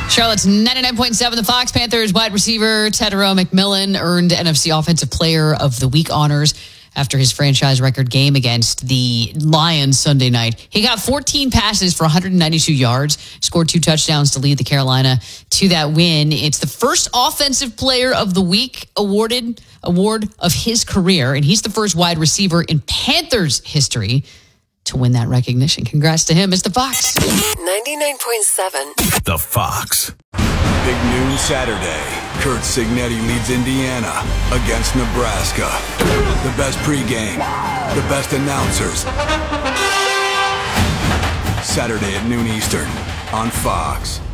Charlotte's 99.7. The Fox Panthers wide receiver Tedero McMillan earned NFC Offensive Player of the Week honors after his franchise record game against the Lions Sunday night. He got 14 passes for 192 yards, scored 2 touchdowns to lead the Carolina to that win. It's the first Offensive Player of the Week award of his career, and he's the first wide receiver in Panthers history to win that recognition. Congrats to him. It's the Fox. 99.7. The Fox. Big news Saturday. Curt Cignetti leads Indiana against Nebraska. The best pregame, the best announcers. Saturday at noon Eastern on Fox.